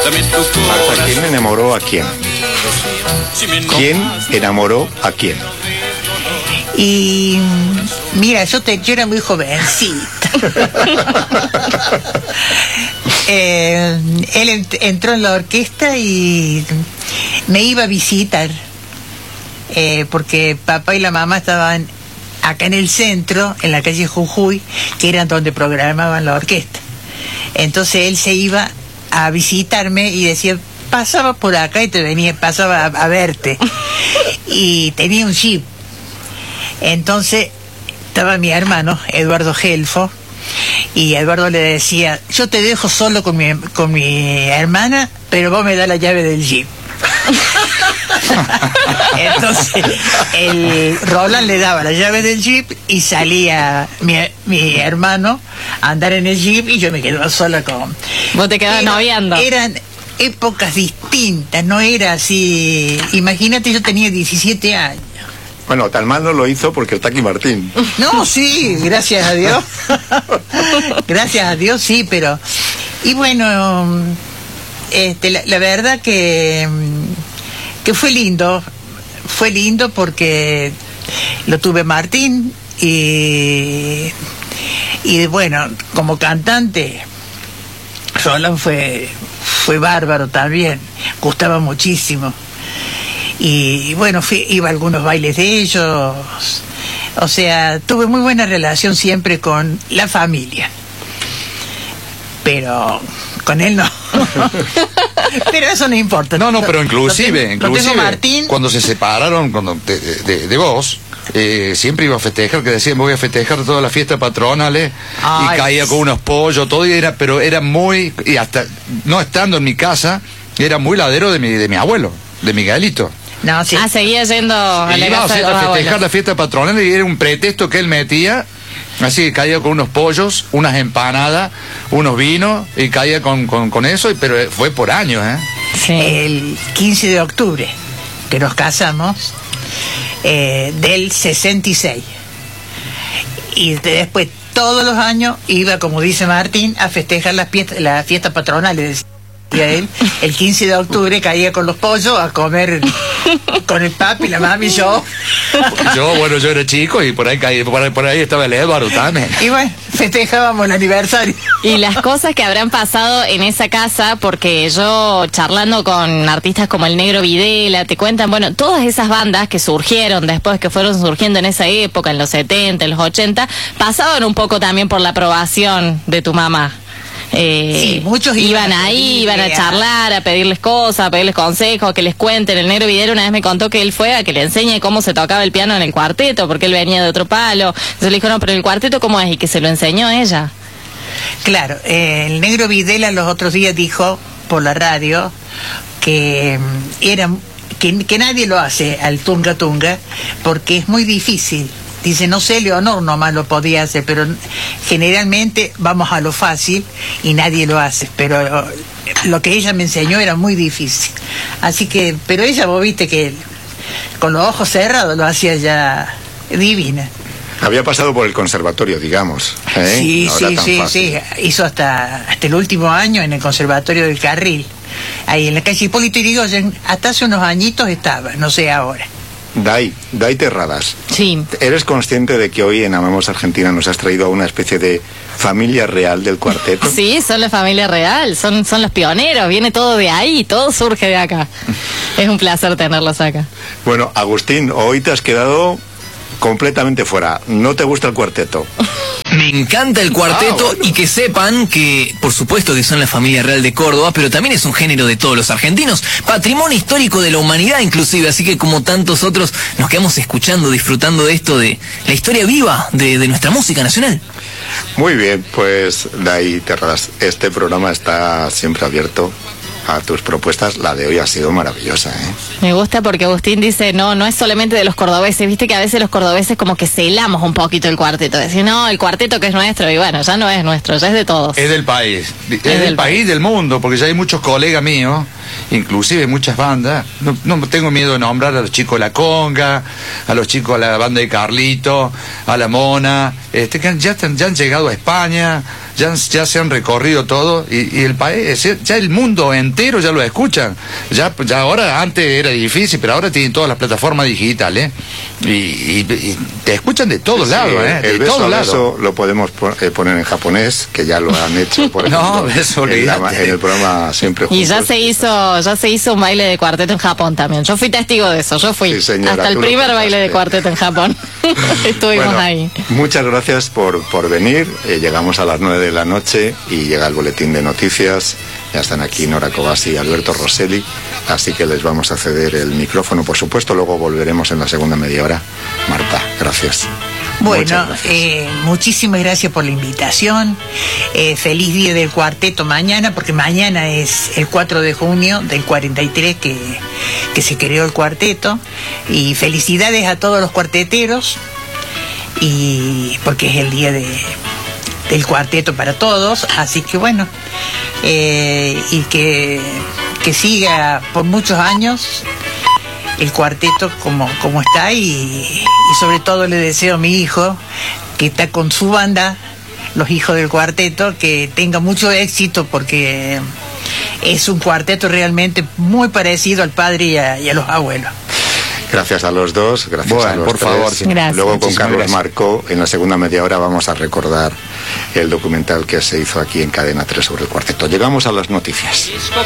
Marta, ¿quién enamoró a quién? ¿Quién enamoró a quién? Y mira, yo era muy jovencita. Él entró en la orquesta y me iba a visitar, porque papá y la mamá estaban acá en el centro, en la calle Jujuy, que era donde programaban la orquesta. Entonces él se iba a visitarme y decía, pasaba por acá y pasaba a verte. Y tenía un jeep. Entonces estaba mi hermano, Eduardo Gelfo, y Eduardo le decía, yo te dejo solo con mi hermana, pero vos me das la llave del jeep. Entonces el Roland le daba la llave del jeep y salía mi hermano a andar en el jeep y yo me quedaba sola con... Vos te quedabas noviando. Eran épocas distintas, no era así. Imagínate, yo tenía 17 años. Bueno, tan mal no lo hizo porque está aquí Martín. No, sí, gracias a Dios. Gracias a Dios, sí, pero... Y bueno, la verdad que fue lindo porque lo tuve Martín y bueno, como cantante, Roland fue bárbaro también, gustaba muchísimo. Y bueno, iba a algunos bailes de ellos, o sea, tuve muy buena relación siempre con la familia, pero con él no. Pero eso no importa. No, pero inclusive Martín, cuando se separaron de vos, siempre iba a festejar, que decían, voy a festejar toda la fiesta patronales, y caía con unos pollos, todo, pero era muy, y hasta no estando en mi casa, era muy ladero de mi abuelo, de Miguelito. No, sí. Seguía yendo a la casa de los a festejar abuelos. la fiesta patronal, y era un pretexto que él metía, así que caía con unos pollos, unas empanadas, unos vinos, y caía con eso, pero fue por años, Sí. El 15 de octubre que nos casamos, del 66, y después todos los años iba, como dice Martín, a festejar las fiestas patronales. Y a él, el 15 de octubre caía con los pollos a comer con el papi, la mami y yo. Yo era chico y por ahí estaba el Eduardo también. Y bueno, festejábamos el aniversario. Y las cosas que habrán pasado en esa casa, porque yo charlando con artistas como el Negro Videla, te cuentan, bueno, todas esas bandas que surgieron después, que fueron surgiendo en esa época, en los 70, en los 80, pasaban un poco también por la aprobación de tu mamá. Sí, muchos iban ahí, iban a charlar, a pedirles cosas, a pedirles consejos, que les cuenten. El Negro Videla una vez me contó que él fue a que le enseñe cómo se tocaba el piano en el cuarteto, porque él venía de otro palo. Entonces le dijo, no, pero el cuarteto ¿cómo es? Y que se lo enseñó ella. Claro, el Negro Videla los otros días dijo por la radio que que nadie lo hace al tunga tunga porque es muy difícil. Dice, no sé, Leonor nomás lo podía hacer, pero generalmente vamos a lo fácil y nadie lo hace. Pero lo que ella me enseñó era muy difícil. Así que, pero ella, vos viste que con los ojos cerrados lo hacía ya divina. Había pasado por el conservatorio, digamos. Sí, no sí. Hizo hasta el último año en el Conservatorio del Carril, ahí en la calle Hipólito Yrigoyen. Hasta hace unos añitos estaba, no sé ahora. Dai Terradas. Sí. ¿Eres consciente de que hoy en Amamos Argentina nos has traído a una especie de familia real del cuarteto? Sí, son la familia real, son los pioneros, viene todo de ahí, todo surge de acá. Es un placer tenerlos acá. Bueno, Agustín, hoy te has quedado completamente fuera. ¿No te gusta el cuarteto? Me encanta el cuarteto, bueno. Y que sepan que, por supuesto que son la familia real de Córdoba, pero también es un género de todos los argentinos, patrimonio histórico de la humanidad inclusive, así que como tantos otros nos quedamos escuchando, disfrutando de esto, de la historia viva de nuestra música nacional. Muy bien, pues Dai Terradas, este programa está siempre abierto a tus propuestas. La de hoy ha sido maravillosa, Me gusta porque Agustín dice, no es solamente de los cordobeses, viste que a veces los cordobeses como que celamos un poquito el cuarteto, decir, no, el cuarteto que es nuestro, y bueno, ya no es nuestro, ya es de todos. Es del país, es del país, del mundo, porque ya hay muchos colegas míos, inclusive muchas bandas. No tengo miedo de nombrar a los chicos de la Conga, a los chicos de la banda de Carlito, a la Mona, que ya han llegado a España, ya se han recorrido todo y el país, ya el mundo entero ya lo escuchan. Ya ahora, antes era difícil, pero ahora tienen todas las plataformas digitales y te escuchan de todos lados, El de todos lados. Eso lo podemos poner en japonés, que ya lo han hecho, por ejemplo, No, eso en el programa Siempre Juntos. Y ya se hizo un baile de cuarteto en Japón también. Yo fui testigo de eso, Sí, señora, hasta el primer baile de cuarteto en Japón. Estuvimos ahí. Muchas gracias por venir. Llegamos a las 9 de la noche y llega el boletín de noticias. Ya están aquí Nora Cobasi y Alberto Rosselli, así que les vamos a ceder el micrófono, por supuesto. Luego volveremos en la segunda media hora. Marta, gracias. Bueno, muchísimas gracias por la invitación. Feliz día del cuarteto mañana, porque mañana es el 4 de junio del 43 que se creó el cuarteto. Y felicidades a todos los cuarteteros, y porque es el día del cuarteto para todos. Así que bueno, y que siga por muchos años el cuarteto como está, y sobre todo le deseo a mi hijo, que está con su banda, los Hijos del Cuarteto, que tenga mucho éxito, porque es un cuarteto realmente muy parecido al padre y a los abuelos. Gracias a los dos, gracias a los por tres. favor. Gracias. Luego con Carlos Gracias. Marco, en la segunda media hora, vamos a recordar el documental que se hizo aquí en Cadena 3 sobre el cuarteto. Llegamos a las noticias.